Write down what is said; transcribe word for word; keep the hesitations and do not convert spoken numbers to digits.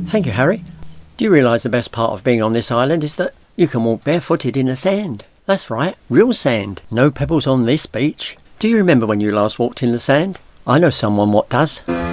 Thank you, Harry. Do you realise the best part of being on this island is that you can walk barefooted in the sand? That's right, real sand. No pebbles on this beach. Do you remember when you last walked in the sand? I know someone what does.